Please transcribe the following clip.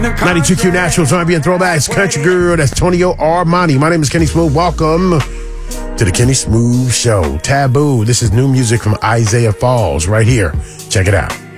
92Q Naturals, R&B and Throwbacks, Country Girl, that's Tonio Armani. My name is Kenny Smooth. Welcome to the Kenny Smooth Show. Taboo, this is new music from Isaiah Falls right here. Check it out.